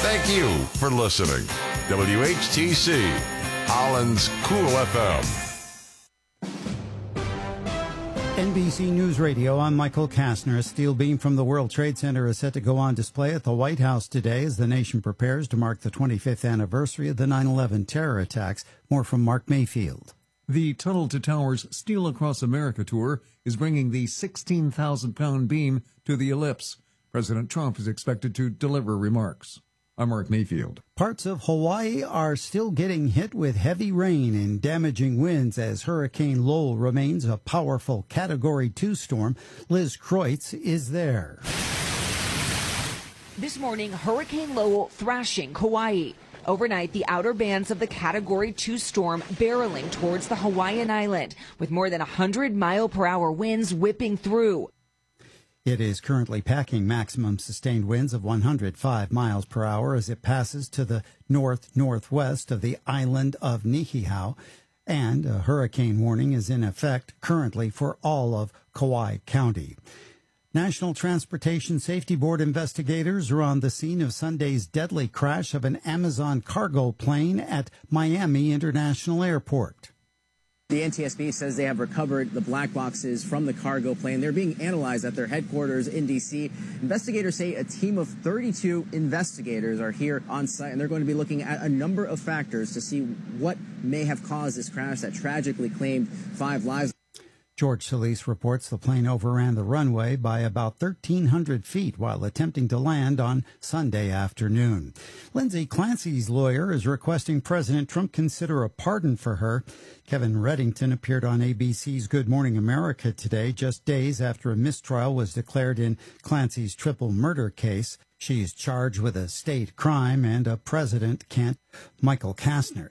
Thank you for listening. WHTC, Holland's Cool FM. NBC News Radio, I'm Michael Kastner. A steel beam from the World Trade Center is set to go on display at the White House today as the nation prepares to mark the 25th anniversary of the 9/11 terror attacks. More from Mark Mayfield. The Tunnel to Towers Steel Across America tour is bringing the 16,000-pound beam to the ellipse. President Trump is expected to deliver remarks. I'm Mark Mayfield. Parts of Hawaii are still getting hit with heavy rain and damaging winds as Hurricane Lowell remains a powerful Category 2 storm. Liz Kreutz is there. This morning, Hurricane Lowell thrashing Hawaii. Overnight, the outer bands of the Category 2 storm barreling towards the Hawaiian island with more than 100-mile-per-hour winds whipping through. It is currently packing maximum sustained winds of 105 miles per hour as it passes to the north-northwest of the island of Niihau, and a hurricane warning is in effect currently for all of Kauai County. National Transportation Safety Board investigators are on the scene of Sunday's deadly crash of an Amazon cargo plane at Miami International Airport. The NTSB says they have recovered the black boxes from the cargo plane. They're being analyzed at their headquarters in D.C. Investigators say a team of 32 investigators are here on site, and they're going to be looking at a number of factors to see what may have caused this crash that tragically claimed 5 lives. George Solis reports the plane overran the runway by about 1,300 feet while attempting to land on Sunday afternoon. Lindsay Clancy's lawyer is requesting President Trump consider a pardon for her. Kevin Reddington appeared on ABC's Good Morning America today, just days after a mistrial was declared in Clancy's triple murder case. She is charged with a state crime and a president can't. Michael Kastner,